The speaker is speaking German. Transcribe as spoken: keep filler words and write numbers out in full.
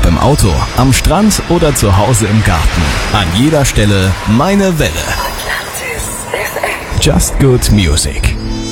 im Auto, am Strand oder zu Hause im Garten. An jeder Stelle meine Welle. Just Good Music.